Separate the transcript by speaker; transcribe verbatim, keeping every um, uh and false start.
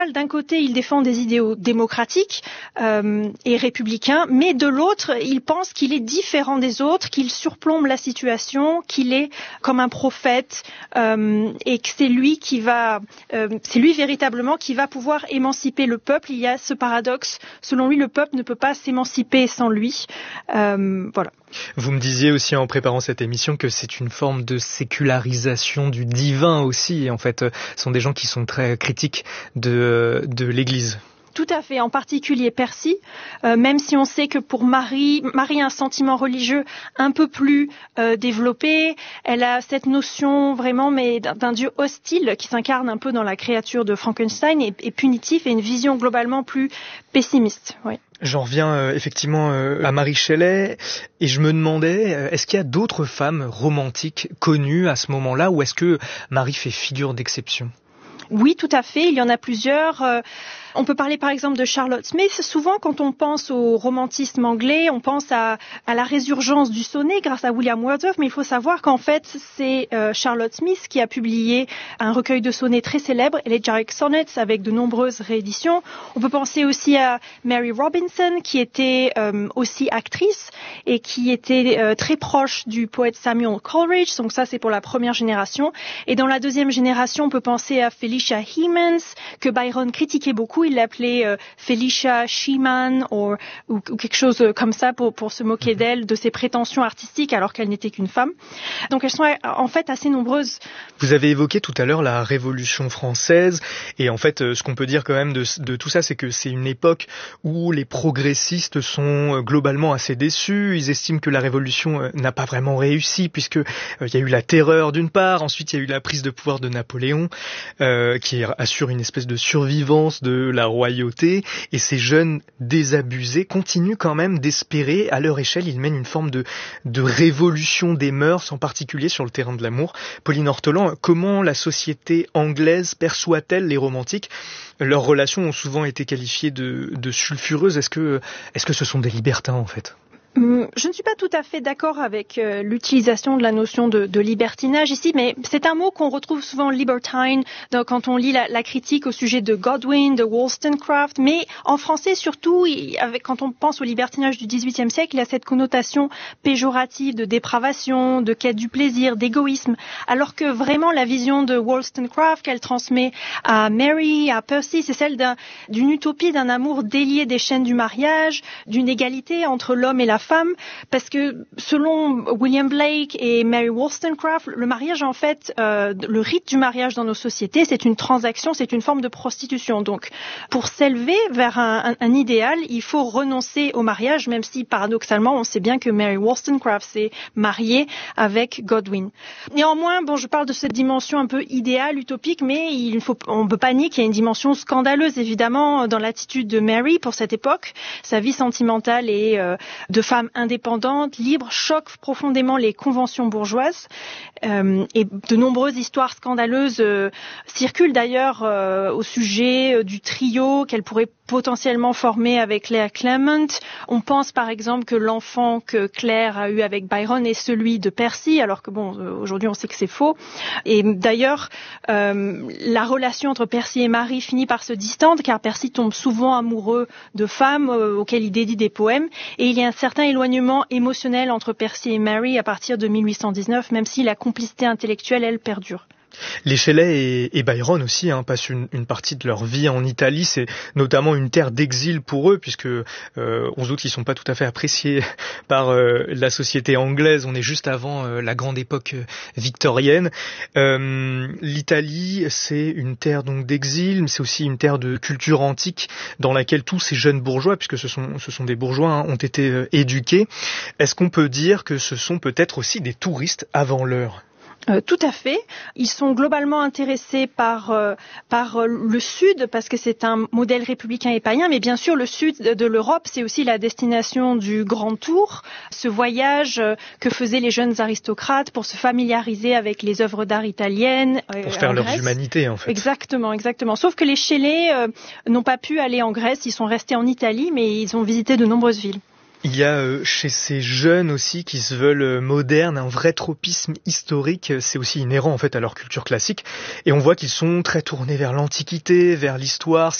Speaker 1: D'un côté, il défend des idéaux démocratiques euh, et républicains, mais de l'autre, il pense qu'il est différent des autres, qu'il surplombe la situation, qu'il est comme un prophète euh, et que c'est lui qui va, euh, c'est lui véritablement qui va pouvoir émanciper le peuple. Il y a ce paradoxe, selon lui, le peuple ne peut pas s'émanciper sans lui. Euh, voilà.
Speaker 2: Vous me disiez aussi en préparant cette émission que c'est une forme de sécularisation du divin aussi. En fait, ce sont des gens qui sont très critiques de, de l'Église.
Speaker 1: Tout à fait, en particulier Percy, euh, même si on sait que pour Marie, Marie a un sentiment religieux un peu plus euh, développé, elle a cette notion vraiment mais d'un, d'un dieu hostile qui s'incarne un peu dans la créature de Frankenstein et, et punitif et une vision globalement plus pessimiste. Oui.
Speaker 2: J'en reviens euh, effectivement euh, à Mary Shelley et je me demandais, euh, est-ce qu'il y a d'autres femmes romantiques connues à ce moment-là ou est-ce que Marie fait figure d'exception ?
Speaker 1: Oui, tout à fait, il y en a plusieurs. Euh, On peut parler par exemple de Charlotte Smith. Souvent, quand on pense au romantisme anglais, on pense à, à la résurgence du sonnet grâce à William Wordsworth, mais il faut savoir qu'en fait, c'est euh, Charlotte Smith qui a publié un recueil de sonnets très célèbre, Elegiac Sonnets, avec de nombreuses rééditions. On peut penser aussi à Mary Robinson, qui était euh, aussi actrice et qui était euh, très proche du poète Samuel Coleridge. Donc ça, c'est pour la première génération. Et dans la deuxième génération, on peut penser à Felicia Hemans, que Byron critiquait beaucoup. Il l'appelait euh, Felicia Sheeman ou, ou, ou quelque chose comme ça pour, pour se moquer d'elle, de ses prétentions artistiques alors qu'elle n'était qu'une femme. Donc elles sont en fait assez nombreuses.
Speaker 2: Vous avez évoqué tout à l'heure la Révolution française et en fait ce qu'on peut dire quand même de, de tout ça, c'est que c'est une époque où les progressistes sont globalement assez déçus. Ils estiment que la Révolution n'a pas vraiment réussi puisque euh, il y a eu la terreur d'une part, ensuite il y a eu la prise de pouvoir de Napoléon euh, qui assure une espèce de survivance de la royauté, et ces jeunes désabusés continuent quand même d'espérer, à leur échelle, ils mènent une forme de, de révolution des mœurs, en particulier sur le terrain de l'amour. Pauline Ortolan, comment la société anglaise perçoit-elle les romantiques ? Leurs relations ont souvent été qualifiées de, de sulfureuses. Est-ce que, est-ce que ce sont des libertins, en fait ?
Speaker 1: Je ne suis pas tout à fait d'accord avec euh, l'utilisation de la notion de, de libertinage ici, mais c'est un mot qu'on retrouve souvent libertine donc, quand on lit la, la critique au sujet de Godwin, de Wollstonecraft, mais en français surtout, il, avec, quand on pense au libertinage du dix-huitième siècle, il y a cette connotation péjorative de dépravation, de quête du plaisir, d'égoïsme, alors que vraiment la vision de Wollstonecraft qu'elle transmet à Mary, à Percy, c'est celle d'un, d'une utopie, d'un amour délié des chaînes du mariage, d'une égalité entre l'homme et la femme, parce que selon William Blake et Mary Wollstonecraft, le mariage en fait, euh, le rite du mariage dans nos sociétés, c'est une transaction, c'est une forme de prostitution. Donc, pour s'élever vers un, un, un idéal, il faut renoncer au mariage, même si paradoxalement, on sait bien que Mary Wollstonecraft s'est mariée avec Godwin. Néanmoins, bon, je parle de cette dimension un peu idéale, utopique, mais il faut, on peut pas nier qu'il y a une dimension scandaleuse évidemment dans l'attitude de Mary pour cette époque. Sa vie sentimentale et euh, de femme indépendante, libre, choque profondément les conventions bourgeoises euh, et de nombreuses histoires scandaleuses euh, circulent d'ailleurs euh, au sujet euh, du trio qu'elle pourrait potentiellement former avec Claire Clement. On pense par exemple que l'enfant que Claire a eu avec Byron est celui de Percy, alors que bon, euh, aujourd'hui on sait que c'est faux. Et d'ailleurs, euh, la relation entre Percy et Marie finit par se distendre car Percy tombe souvent amoureux de femmes euh, auxquelles il dédie des poèmes et il y a un certain éloignement émotionnel entre Percy et Mary à partir de mille huit cent dix-neuf, même si la complicité intellectuelle, elle, perdure.
Speaker 2: Les Shelley et, et Byron aussi hein, passent une, une partie de leur vie en Italie. C'est notamment une terre d'exil pour eux, puisque euh, on se doute qu'ils sont pas tout à fait appréciés par euh, la société anglaise. On est juste avant euh, la grande époque victorienne. Euh, L'Italie, c'est une terre donc d'exil, mais c'est aussi une terre de culture antique dans laquelle tous ces jeunes bourgeois, puisque ce sont, ce sont des bourgeois, hein, ont été euh, éduqués. Est-ce qu'on peut dire que ce sont peut-être aussi des touristes avant l'heure ?
Speaker 1: Euh, tout à fait. Ils sont globalement intéressés par euh, par euh, le Sud parce que c'est un modèle républicain et païen, mais bien sûr le Sud de, de l'Europe, c'est aussi la destination du Grand Tour, ce voyage euh, que faisaient les jeunes aristocrates pour se familiariser avec les œuvres d'art italiennes.
Speaker 2: Euh, pour faire leur humanité en fait.
Speaker 1: Exactement, exactement. Sauf que les Shelley euh, n'ont pas pu aller en Grèce, ils sont restés en Italie, mais ils ont visité de nombreuses villes.
Speaker 2: Il y a euh, chez ces jeunes aussi qui se veulent euh, modernes un vrai tropisme historique, c'est aussi inhérent en fait à leur culture classique et on voit qu'ils sont très tournés vers l'Antiquité, vers l'histoire.